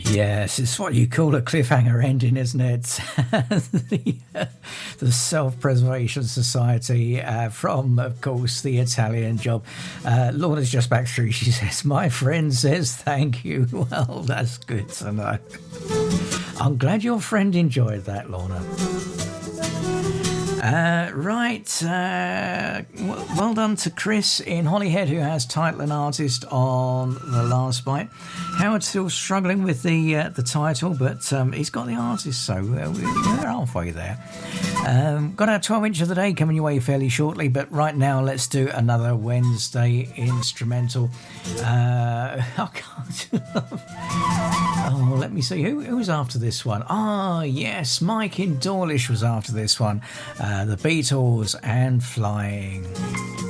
Yes, it's what you call a cliffhanger ending, isn't it? The Self-Preservation Society from, of course, The Italian Job. Lorna's just back through. She says, my friend says thank you. Well, that's good to know. I'm glad your friend enjoyed that, Lorna. Right, well done to Chris in Holyhead, who has title and artist on The Last Bite. Howard's still struggling with the title, but he's got the artist, so we're halfway there. Got our 12-inch of the day coming your way fairly shortly, but right now let's do another Wednesday instrumental. I can't... Oh, let me see. Who was after this one? Ah, yes, Mike in Dawlish was after this one. The Beatles and Flying.